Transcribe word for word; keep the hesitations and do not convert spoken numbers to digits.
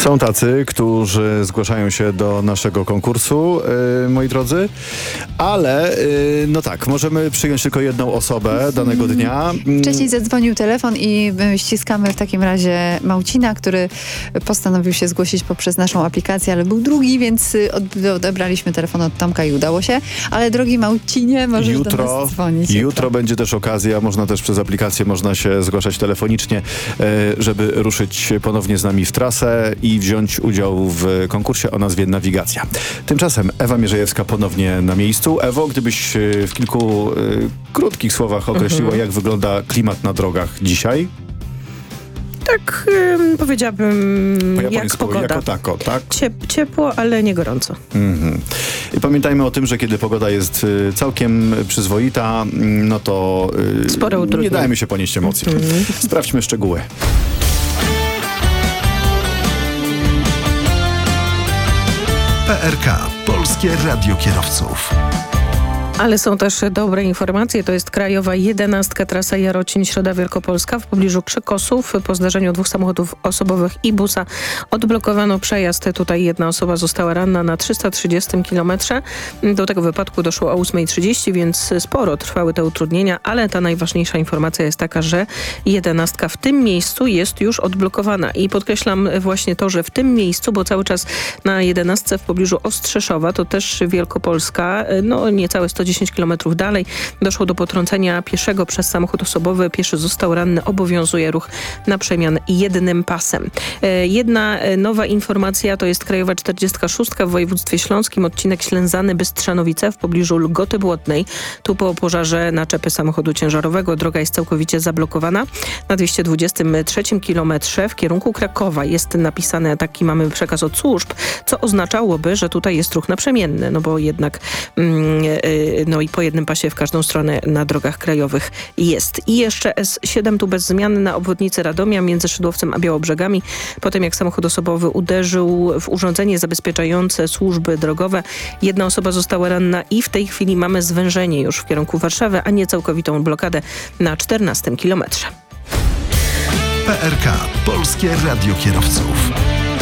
Są tacy, którzy zgłaszają się do naszego konkursu, yy, moi drodzy, ale yy, no tak, możemy przyjąć tylko jedną osobę danego dnia. Wcześniej zadzwonił telefon i my ściskamy w takim razie Małcina, który postanowił się zgłosić poprzez naszą aplikację, ale był drugi, więc odebraliśmy telefon od Tomka i udało się. Ale drogi Małcinie, możesz jutro, do nas dzwonić. Jutro, jutro będzie też okazja, można też przez aplikację, można się zgłaszać telefonicznie, żeby ruszyć ponownie z nami w trasę i wziąć udział w konkursie o nazwie Nawigacja. Tymczasem Ewa Mierzejewska ponownie na miejscu. Ewo, gdybyś w kilku y, krótkich słowach określiła, mhm. jak wygląda klimat na drogach dzisiaj? Tak, ym, powiedziałabym, po jak pogoda. Jako tako, tak? Ciep, ciepło, ale nie gorąco. Mhm. I pamiętajmy o tym, że kiedy pogoda jest y, całkiem przyzwoita, no to y, Spore utrudnienie. Nie dajmy się ponieść emocji. Mhm. Sprawdźmy szczegóły. P R K. Polskie Radio Kierowców. Ale są też dobre informacje. To jest krajowa jedenastka, trasa Jarocin-Środa Wielkopolska w pobliżu Krzykosów. Po zdarzeniu dwóch samochodów osobowych i busa odblokowano przejazd. Tutaj jedna osoba została ranna na trzysta trzydziestym kilometrze. Do tego wypadku doszło o ósma trzydzieści, więc sporo trwały te utrudnienia, ale ta najważniejsza informacja jest taka, że jedenastka w tym miejscu jest już odblokowana. I podkreślam właśnie to, że w tym miejscu, bo cały czas na jedenastce w pobliżu Ostrzeszowa, to też Wielkopolska, no niecałe sto dziesięć kilometrów dalej, doszło do potrącenia pieszego przez samochód osobowy. Pieszy został ranny, obowiązuje ruch na przemian jednym pasem. Jedna nowa informacja to jest krajowa czterdziestka szóstka w województwie śląskim, odcinek Ślęzany-Bystrzanowice w pobliżu Lgoty Błotnej. Tu po pożarze naczepy samochodu ciężarowego droga jest całkowicie zablokowana. Na dwieście dwudziestym trzecim kilometrze w kierunku Krakowa jest napisane, taki mamy przekaz od służb, co oznaczałoby, że tutaj jest ruch naprzemienny, no bo jednak mm, yy, no i po jednym pasie w każdą stronę na drogach krajowych jest. I jeszcze S siedem tu bez zmiany na obwodnicy Radomia między Szydłowcem a Białobrzegami. Po tym jak samochód osobowy uderzył w urządzenie zabezpieczające służby drogowe, jedna osoba została ranna i w tej chwili mamy zwężenie już w kierunku Warszawy, a nie całkowitą blokadę na czternastym kilometrze. P R K. Polskie Radio Kierowców.